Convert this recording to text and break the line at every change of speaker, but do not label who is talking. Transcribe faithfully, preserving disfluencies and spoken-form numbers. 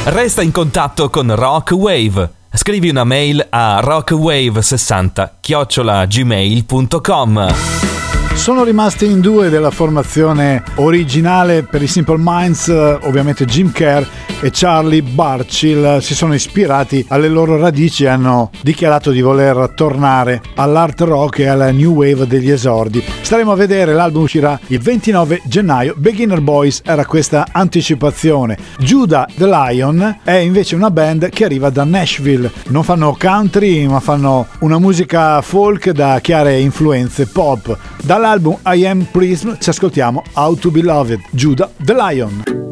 Resta in contatto con Rockwave. Scrivi una mail a rockwave sessanta chiocciola gmail punto com.
Sono rimasti in due della formazione originale per i Simple Minds, ovviamente Jim Kerr e Charlie Burchill. Si sono ispirati alle loro radici e hanno dichiarato di voler tornare all'art rock e alla new wave degli esordi. Staremo a vedere, l'album uscirà il ventinove gennaio. Beginner Boys era questa anticipazione. Judah the Lion è invece una band che arriva da Nashville. Non fanno country, ma fanno una musica folk da chiare influenze pop. Dall'album I Am Prism ci ascoltiamo How to Be Loved, Judah the Lion.